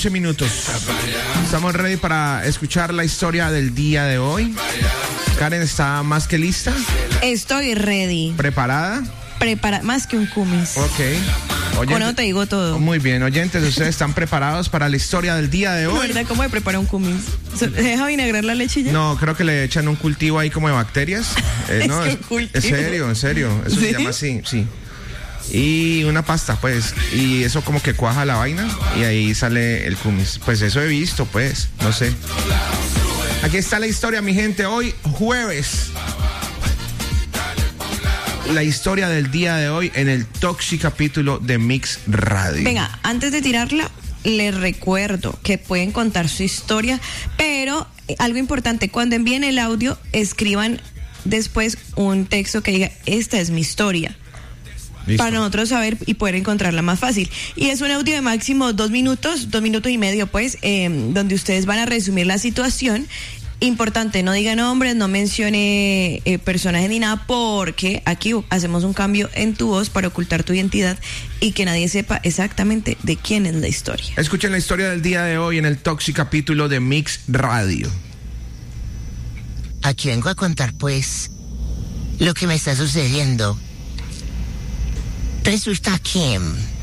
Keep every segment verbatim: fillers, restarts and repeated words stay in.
Minutos. Estamos ready para escuchar la historia del día de hoy. Karen, ¿está más que lista? Estoy ready. ¿Preparada? Prepara más que un cumis. Ok. Oyentes, con eso te digo todo. Muy bien, oyentes, ¿ustedes están preparados para la historia del día de hoy? La verdad, ¿cómo me prepara un cumis? ¿Se deja vinagrar la lechilla? No, creo que le echan un cultivo ahí como de bacterias. Eh, es no, que es, un cultivo. En serio, en serio. Eso ¿Sí? se llama así, sí. Y una pasta, pues, y eso como que cuaja la vaina y ahí sale el kumis. Pues eso he visto, pues, no sé. Aquí está la historia, mi gente, hoy jueves. La historia del día de hoy en el Toxi capítulo de Mix Radio. Venga, antes de tirarla, les recuerdo que pueden contar su historia, pero eh, algo importante, cuando envíen el audio, escriban después un texto que diga, esta es mi historia. Listo. Para nosotros saber y poder encontrarla más fácil. Y es un audio de máximo dos minutos, dos minutos y medio, pues, eh, donde ustedes van a resumir la situación. Importante, no diga nombres, no mencione eh, personajes ni nada, porque aquí hacemos un cambio en tu voz para ocultar tu identidad y que nadie sepa exactamente de quién es la historia. Escuchen la historia del día de hoy en el Toxi capítulo de Mix Radio. Aquí vengo a contar, pues, lo que me está sucediendo. Resulta que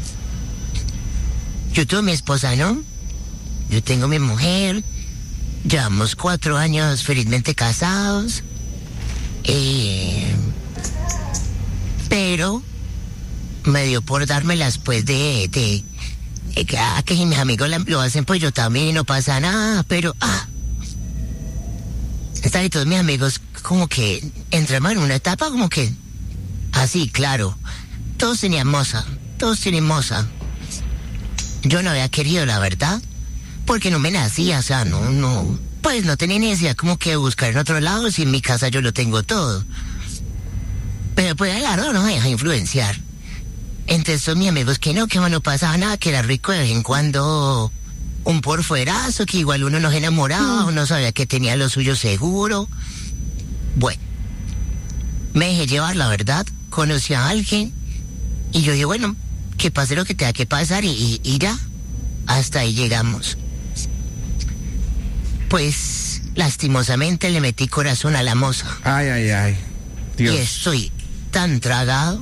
yo tuve mi esposa, ¿no? Yo tengo mi mujer, llevamos cuatro años felizmente casados, eh, pero me dio por dármelas, pues, de, de, de que, ah, que si mis amigos lo hacen, pues yo también, no pasa nada, pero, ah, están y todos mis amigos como que entramos en una etapa como que, así, claro. Todos tenían moza, todos tienen moza. Yo no había querido, la verdad, porque no me nacía, o sea, no, no, pues no tenía necesidad como que buscar en otro lado, si en mi casa yo lo tengo todo. Pero pues claro, no me deja influenciar. Entonces son mis amigos que no, que no pasaba nada, que era rico de vez en cuando un porfuerazo, que igual uno no se enamoraba, mm. uno sabía que tenía lo suyo seguro. Bueno, me dejé llevar, la verdad, conocí a alguien. Y yo dije, bueno, que pase lo que tenga que pasar y, y, y ya, hasta ahí llegamos. Pues, lastimosamente le metí corazón a la moza. Ay, ay, ay. Dios. Y estoy tan tragado.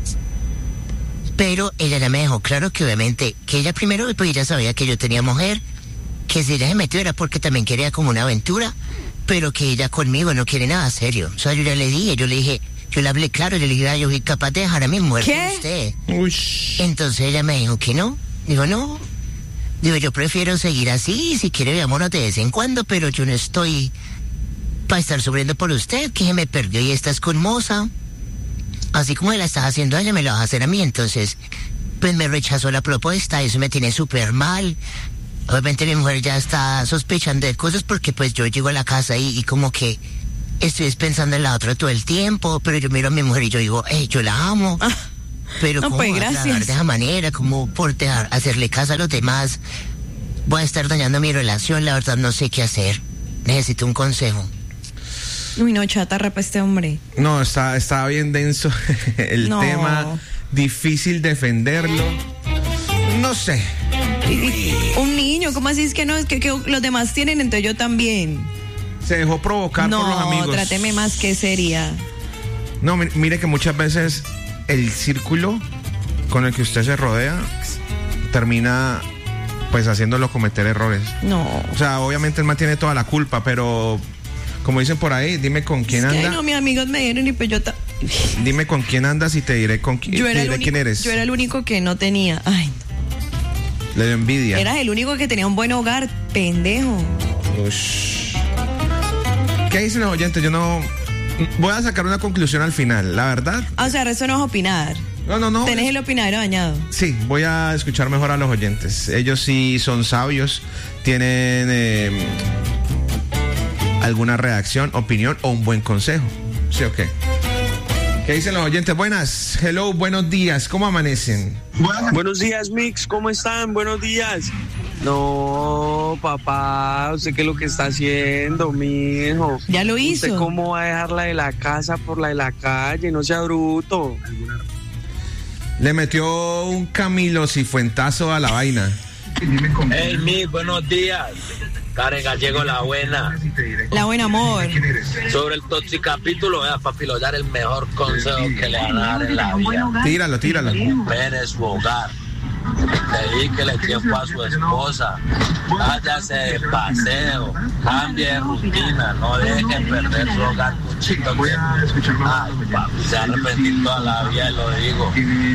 Pero ella ya me dejó claro que obviamente, que ella primero, pues ella sabía que yo tenía mujer, que si ella se metió era porque también quería como una aventura, pero que ella conmigo no quiere nada serio. O sea, yo ya le dije, yo le dije... Yo le hablé claro, yo le dije, yo soy capaz de dejar a mi mujer con usted. Uy. Entonces ella me dijo que no. Digo, no. Digo, yo prefiero seguir así, si quiere veámonos de vez en cuando, pero yo no estoy para estar sufriendo por usted, que se me perdió y estás con moza. Así como la estás haciendo a ella, me la vas a hacer a mí. Entonces, pues me rechazó la propuesta, eso me tiene súper mal. Obviamente mi mujer ya está sospechando de cosas porque pues yo llego a la casa y, y como que... Estoy pensando en la otra todo el tiempo, pero yo miro a mi mujer y yo digo, hey, yo la amo. Ah, pero no, ¿cómo pues, voy a gracias. de esa manera? ¿Cómo por dejar, hacerle caso a los demás? Voy a estar dañando mi relación, la verdad no sé qué hacer. Necesito un consejo. Uy, no, chatarra para este hombre. No, está, está bien denso el no. tema, difícil defenderlo. No sé. Y, y, un niño, ¿cómo así es que no? Es que, que los demás tienen, entonces yo también. Se dejó provocar no, por los amigos. No, tráteme más que seria. No, mire que muchas veces el círculo con el que usted se rodea termina pues haciéndolo cometer errores. No. O sea, obviamente él mantiene toda la culpa, pero como dicen por ahí, dime con quién es que anda. No, mis amigos me dieron y pues yo ta... Dime con quién andas y te diré con qui- yo te era diré único, quién eres. Yo era el único que no tenía. Ay. Le dio envidia. Eras el único que tenía un buen hogar, pendejo. Ush. ¿Qué dicen los oyentes? Yo no... Voy a sacar una conclusión al final, la verdad. Ah, o sea, eso no es opinar. No, no, no. Tenés el opinadero dañado. Sí, voy a escuchar mejor a los oyentes. Ellos sí son sabios, tienen eh, alguna reacción, opinión o un buen consejo. ¿Sí o qué? ¿Qué dicen los oyentes? Buenas, hello, buenos días, ¿cómo amanecen? Buenas. Buenos días, Mix, ¿cómo están? Buenos días. No, papá, ¿usted qué es lo que está haciendo, mijo? Ya lo hizo. ¿Usted cómo va a dejar la de la casa por la de la calle? No sea bruto. Le metió un Camilo Cifuentazo a la vaina. Hey, mi, buenos días. Karen Gallego, la buena. La buena, amor. Sobre el toxicapítulo, vea, papi, lo dar el mejor consejo que le van a dar en la vida. Tíralo, tíralo. Recupere su hogar. Dedíquele tiempo a su esposa. Váyase de paseo. Cambie de rutina. No deje perder su hogar, cuchito. Que... Ay, papi, se va a arrepentir toda la vida, lo digo.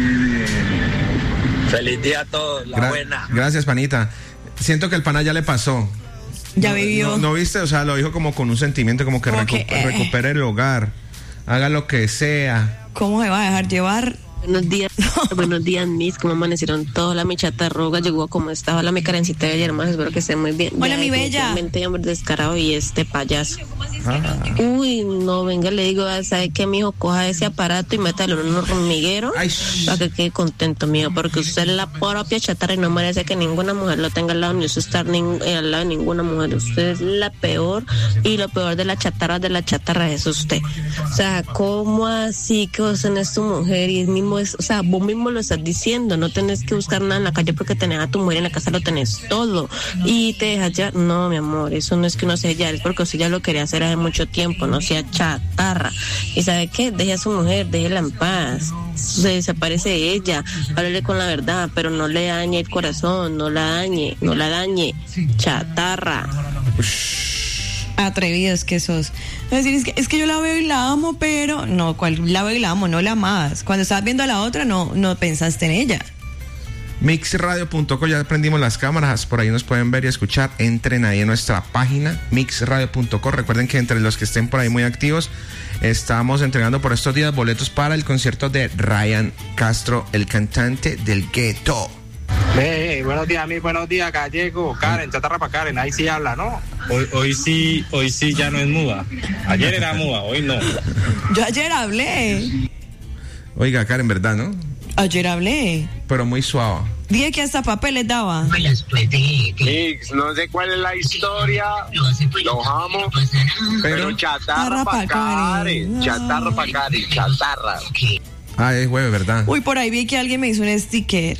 Feliz día a todos, la Gra- buena. Gracias, panita. Siento que el pana ya le pasó. Ya no, vivió. No, no viste, o sea, lo dijo como con un sentimiento, como que, como recu- que eh. recupere el hogar, haga lo que sea. ¿Cómo se va a dejar llevar? Buenos días, buenos días, Miss. ¿Cómo amanecieron todos? La mi chatarroga llegó como estaba la mi Karencita de ayer más. Espero que esté muy bien. Hola, ya, mi bella. Definitivamente, hombre descarado y este payaso. Ah. Uy, no, venga, le digo, ¿sabe qué, mijo? Coja ese aparato y métalo en un hormiguero Ay, para que quede contento, mijo. Porque usted es la propia chatarra y no merece que ninguna mujer lo tenga al lado, ni usted estar ni, eh, al lado de ninguna mujer. Usted es la peor y lo peor de la chatarra de la chatarra es usted. O sea, ¿cómo así que vos tenés tu mujer y es mismo es, o sea, vos mismo lo estás diciendo, no tenés que buscar nada en la calle porque tenés a tu mujer en la casa, lo tenés todo y te dejas ya? No, mi amor, eso no es que uno se ya, es porque usted ya lo quería hacer hace mucho tiempo, no sea chatarra. ¿Y sabe qué? Deje a su mujer, déjela en paz, se desaparece de ella, háblele con la verdad, pero no le dañe el corazón, no la dañe, no la dañe, chatarra. Atrevidos que sos. Es decir, es que, es que yo la veo y la amo, pero no, ¿cuál la veo y la amo? No la amabas. Cuando estabas viendo a la otra, no, no pensaste en ella. mix radio punto co, ya prendimos las cámaras, por ahí nos pueden ver y escuchar. Entren ahí en nuestra página mix radio punto co. Recuerden que entre los que estén por ahí muy activos, estamos entregando por estos días boletos para el concierto de Ryan Castro, el cantante del Ghetto. Hey, buenos días, mi buenos días, Gallego, Karen, chatarra para Karen, ahí sí habla, ¿no? Hoy, hoy sí, hoy sí ya no es muda. Ayer era muda, hoy no. Yo ayer hablé. Oiga, Karen, ¿verdad, no? Ayer hablé. Pero muy suave. Dije que hasta papeles daba. Mix, no sé cuál es la historia, los amo, pero chatarra para Karen, chatarra para Karen, chatarra. Ah, es jueves, ¿verdad? Uy, por ahí vi que alguien me hizo un sticker.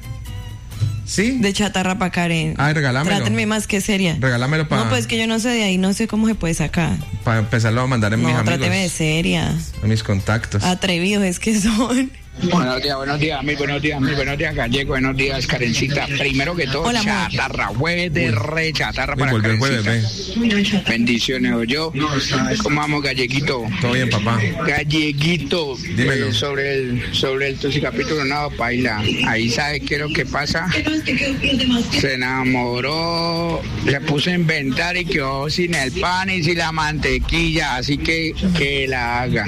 ¿Sí? De chatarra para Karen. Ah, regálamelo. Trátenme más que seria. Regálamelo para... No, pues que yo no sé de ahí, no sé cómo se puede sacar. Para empezarlo a mandar en no, mis amigos. No, tráteme de seria. A mis contactos. Atrevidos es que son. Buenos días, buenos días, muy buenos días, muy buenos días, Gallego, buenos días, Karencita. Primero que todo, hola, chatarra, jueves de re chatarra para Uy, Karencita. Bendiciones, o yo. ¿Cómo vamos, Galleguito? Todo bien, papá. Galleguito, dímelo. Eh, sobre el sobre el capítulo, no, paila. Ahí sabe qué es lo que pasa. Se enamoró, se puso a inventar y quedó sin el pan y sin la mantequilla, así que que la haga.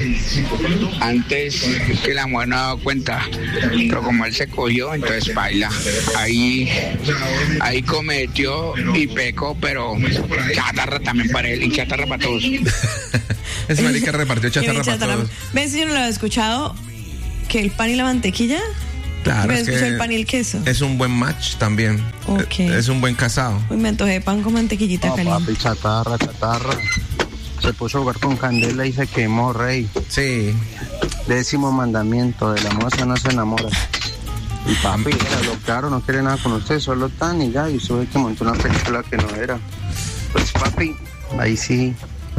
Antes que la mujer no ha dado cuenta, pero como él se cogió, entonces baila. Ahí, ahí cometió y pecó, pero chatarra también para él y chatarra para todos. Ese marica repartió chatarra para todos. ¿Ves si yo no lo había escuchado? ¿Que el pan y la mantequilla? Claro, es que el pan y el queso. Es un buen match también. Okay. Es un buen casado. Uy, me antojé de pan con mantequillita no, caliente. Papi, chatarra, chatarra. Se puso a jugar con candela y se quemó, rey. Sí. Décimo mandamiento, de la moza no se enamora. Y papi, lo claro, no quiere nada con usted, solo tan y ya, y usted ve que montó una película que no era. Pues papi, ahí sí,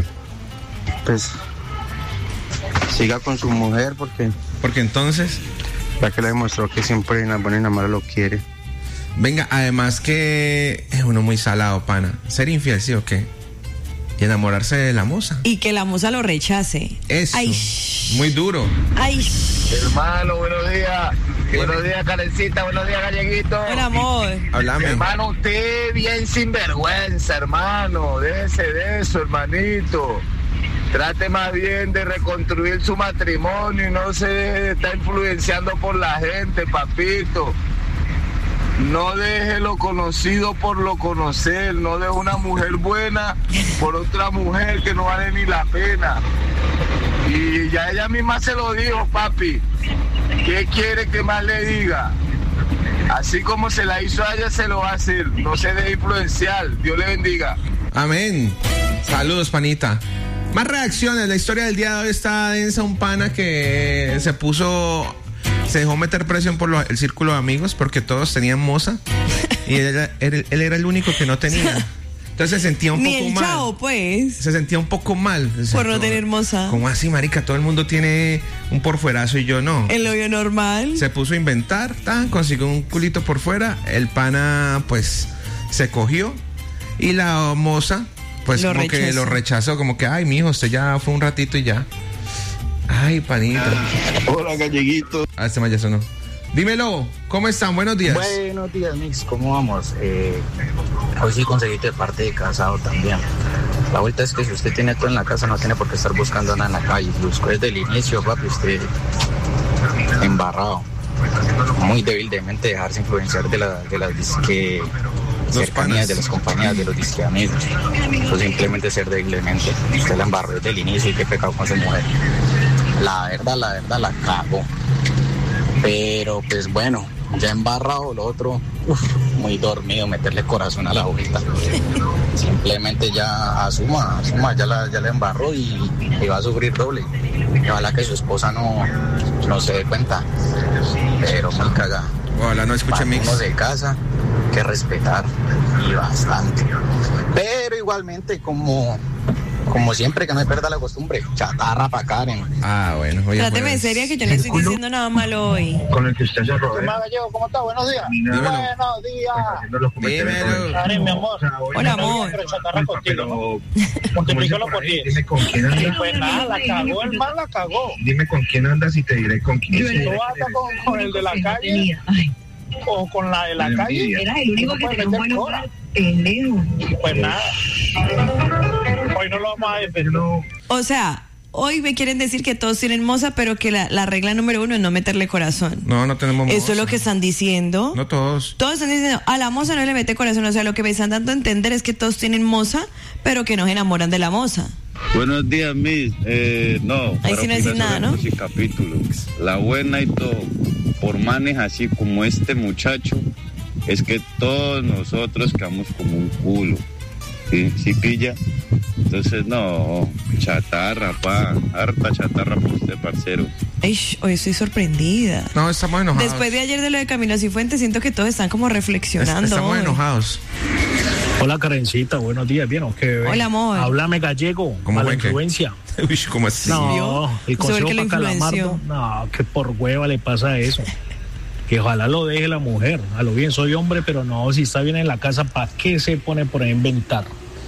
pues siga con su mujer porque... Porque entonces... Ya que le demostró que siempre en la buena y en la mala lo quiere. Venga, además que es uno muy salado, pana. Ser infiel, ¿sí o qué? Y enamorarse de la moza. Y que la moza lo rechace. Eso. Ay, muy duro. Ay. Hermano, buenos días. Buenos días, Karencita. Buenos días, Galleguito. Hola, amor. Háblame. Hermano, usted bien sinvergüenza, hermano. Déjese de eso, hermanito. Trate más bien de reconstruir su matrimonio y no se está influenciando por la gente, papito. No deje lo conocido por lo conocer. No deje una mujer buena por otra mujer que no vale ni la pena. Y ya ella misma se lo dijo, papi. ¿Qué quiere que más le diga? Así como se la hizo a ella, se lo va a hacer. No se deje influenciar. Dios le bendiga. Amén. Saludos, panita. Más reacciones. La historia del día de hoy está densa. Un pana que se puso... Se dejó meter presión por lo, el círculo de amigos porque todos tenían moza. Y él era, él, él era el único que no tenía. Entonces se sentía un Ni poco el mal. chavo, pues. Se sentía un poco mal. O sea, Por no como- tener moza. ¿Cómo así, marica? Todo el mundo tiene un porfuerazo y yo no. El novio normal. Se puso a inventar, tan, consiguió un culito por fuera. El pana, pues, se cogió. Y la moza, pues, Lo como que rechazó. lo rechazó. Como que, ay, mijo, usted ya fue un ratito y ya. Ay, panita. Hola, galleguito. Ah, este ya sonó. Dímelo, ¿cómo están? Buenos días. Buenos días, Mix, ¿cómo vamos? Eh, hoy sí conseguí de parte de casado también. La vuelta es que si usted tiene todo en la casa, no tiene por qué estar buscando nada en la calle. Buscó desde el inicio, papi, usted embarrado. Muy débil de mente dejarse influenciar de, la, de las disque cercanías de las compañías, de los disque amigos. Eso simplemente ser débil de mente. Usted la embarró desde el inicio y qué pecado con su mujer. La verdad, la verdad, la cagó. Pero pues bueno, ya embarrado lo otro, uf, muy dormido, meterle corazón a la hojita. Simplemente ya asuma, asuma, ya la, ya la embarró y, y va a sufrir doble. Y ojalá que su esposa no, no se dé cuenta. Pero muy cagada. Ojalá no escuche Mix. Uno de casa, que respetar y bastante. Pero igualmente como... Como siempre, que no me pierda la costumbre. Chatarra pa' Karen. Ah, bueno. Oye, Tráteme pues, de seria que yo no estoy diciendo nada malo hoy. Con el que usted se ¿Qué rodea. más, Gallego? ¿Cómo está? Buenos días. Dímelo. Buenos días. Dímelo. Karen, mi amor. Hola, amor. Pero chatarra contigo, ¿no? Pero, Multiplícalo por diez. dime con quién Y andas. pues nada, la cagó, el mal la cagó. Dime con quién andas y te diré con quién. Tú andas con, con el de la calle o con la de la calle. Era el único que tenía un buen humor. Pues nada. Hoy no lo vamos a defender. O sea, hoy me quieren decir que todos tienen moza, pero que la, la regla número uno es no meterle corazón. No, no tenemos moza. Eso es lo que están diciendo. No todos. Todos están diciendo, a la moza no le mete corazón. O sea, lo que me están dando a entender es que todos tienen moza, pero que no se enamoran de la moza. Buenos días, Miss. Eh, no, Ahí sí no decís nada, ¿no? Sí, capítulo. La buena y todo, por manes así como este muchacho, es que todos nosotros quedamos como un culo. ¿Sí? ¿Sí pilla? Entonces, no, chatarra, pa, harta chatarra por usted, parcero. Eish, hoy estoy sorprendida. No, estamos enojados. Después de ayer de lo de Camilo Cifuentes, siento que todos están como reflexionando. Estamos hoy. enojados. Hola, Karencita, buenos días, ¿bien o qué, bebé? Hola, amor. Háblame gallego, ¿Cómo mala fue que? influencia. Uy, ¿cómo así? No, el Sobre consejo que lo para influenció. Calamardo, no, que por hueva le pasa eso. Que ojalá lo deje la mujer. A lo bien, soy hombre, pero no, si está bien en la casa, ¿para qué se pone por ahí a inventar?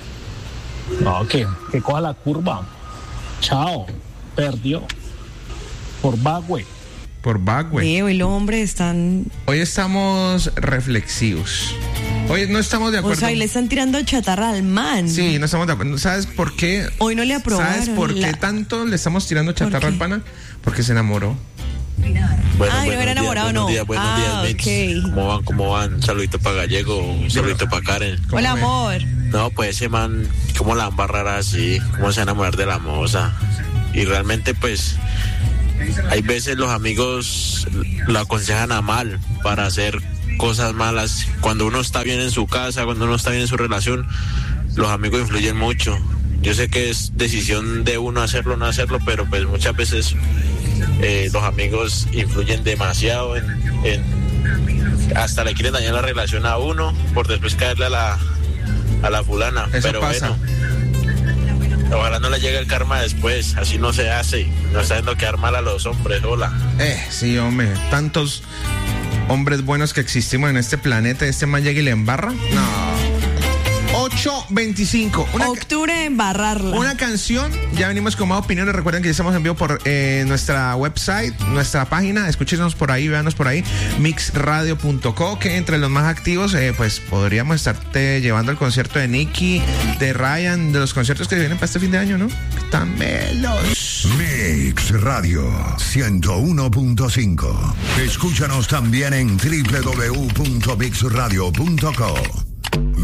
No, que, que coja la curva. Chao, perdió. Por bagüe. Por Bagüe. Sí, hoy los hombres están... Hoy estamos reflexivos. Hoy no estamos de O acuerdo. sea, y le están tirando chatarra al man. Sí, no estamos de acuerdo. ¿Sabes por qué? Hoy no le aprobaron. ¿Sabes por la- qué tanto le estamos tirando chatarra qué? al pana? Porque se enamoró. Bueno, Ay, no buenos era enamorado, días, buenos no. días, buenos Ah, días, Mix. ok. ¿Cómo van? ¿Cómo van? Un saludito para Gallego, un saludito para Karen. ¿Cómo Hola, ve? amor. No, pues ese man, ¿cómo la van a embarrar así? ¿Cómo se va a enamorar de la moza? Y realmente, pues, hay veces los amigos lo aconsejan a mal para hacer cosas malas. Cuando uno está bien en su casa, cuando uno está bien en su relación, los amigos influyen mucho. Yo sé que es decisión de uno hacerlo o no hacerlo, pero pues muchas veces eh, los amigos influyen demasiado en, en hasta le quieren dañar la relación a uno por después caerle a la a la fulana. Eso pero pasa. bueno, ojalá no le llegue el karma después, así no se hace, no está haciendo quedar mal a los hombres. Hola. Eh, sí, hombre. Tantos hombres buenos que existimos en este planeta. ¿Este man llega y le embarra? No. ocho veinticinco. Una, Octubre de embarrarla. una canción. Ya venimos con más opiniones. Recuerden que ya estamos en vivo por eh, nuestra website, nuestra página. Escúchenos por ahí, véanos por ahí. mix radio punto co. Que entre los más activos, eh, pues podríamos estarte llevando el concierto de Nicky, de Ryan, de los conciertos que vienen para este fin de año, ¿no? Están melos. Mix Radio ciento uno punto cinco. Escúchanos también en doble u doble u doble u punto mix radio punto co.